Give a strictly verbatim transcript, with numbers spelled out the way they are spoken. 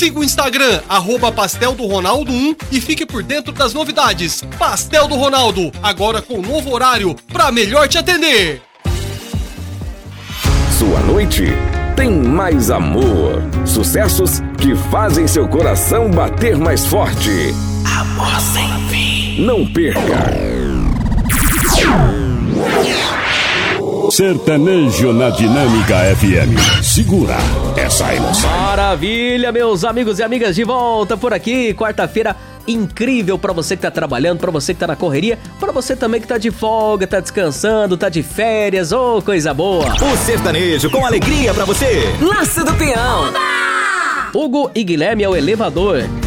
Siga o Instagram, arroba Pastel do Ronaldo um e fique por dentro das novidades. Pastel do Ronaldo, agora com novo horário para melhor te atender. Sua noite tem mais amor. Sucessos que fazem seu coração bater mais forte. Amor sem fim. Não perca. Sertanejo na Dinâmica F M. Segura essa emoção. Maravilha, meus amigos e amigas, de volta por aqui. Quarta-feira incrível pra você que tá trabalhando, pra você que tá na correria, pra você também que tá de folga, tá descansando, tá de férias, ô, oh, coisa boa. O sertanejo com alegria pra você. Laço do Peão. Hugo e Guilherme é o elevador.